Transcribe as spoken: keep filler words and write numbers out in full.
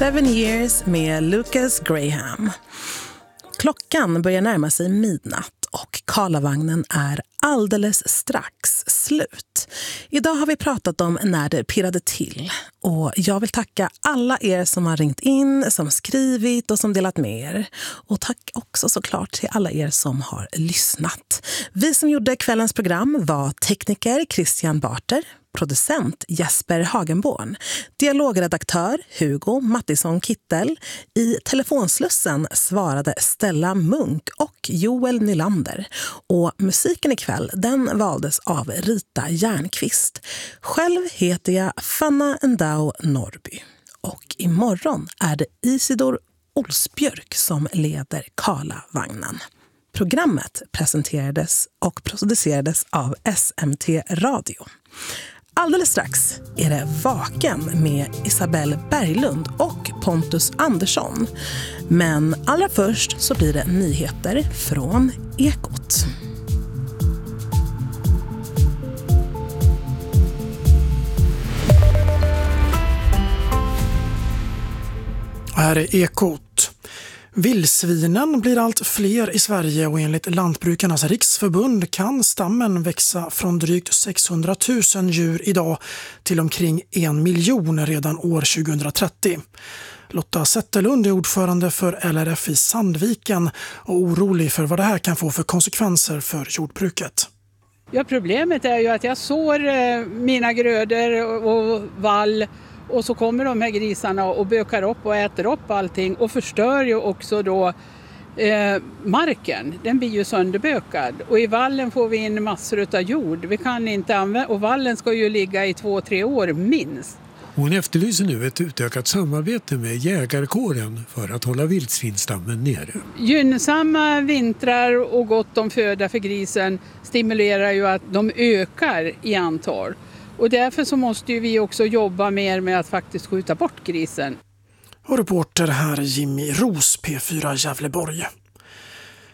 Seven Years med Lucas Graham. Klockan börjar närma sig midnatt och Karlavagnen är alldeles strax slut. Idag har vi pratat om när det pirrade till och jag vill tacka alla er som har ringt in, som skrivit och som delat med er. Och tack också såklart till alla er som har lyssnat. Vi som gjorde kvällens program var tekniker Christian Barter, producent Jesper Hagenborn, dialogredaktör Hugo Mattisson Kittel, i telefonslussen svarade Stella Munk och Joel Nylander, och musiken ikväll den valdes av Rita Järnqvist. Själv heter jag Fanna Endau Norby och imorgon är det Isidor Olsbjörk som leder Karlavagnen. Programmet presenterades och producerades av S M T Radio. Alldeles strax är det Vaken med Isabelle Berglund och Pontus Andersson. Men allra först så blir det nyheter från Ekot. Här är Ekot. Vildsvinen blir allt fler i Sverige och enligt Lantbrukarnas riksförbund kan stammen växa från drygt sexhundratusen djur idag till omkring en miljon redan år tjugohundratrettio. Lotta Zetterlund är ordförande för L R F i Sandviken och orolig för vad det här kan få för konsekvenser för jordbruket. Ja, problemet är ju att jag sår mina grödor och vall. Och så kommer de här grisarna och bökar upp och äter upp allting och förstör ju också då eh, marken. Den blir ju sönderbökad och i vallen får vi in massor av jord. Vi kan inte använda, och vallen ska ju ligga i två, tre år minst. Hon efterlyser nu ett utökat samarbete med jägarkåren för att hålla vildsvinstammen nere. Gynnsamma vintrar och gott om föda för grisen stimulerar ju att de ökar i antal. Och därför så måste ju vi också jobba mer med att faktiskt skjuta bort grisen. Och reporter här Jimmy Ros, P fyra Gävleborg.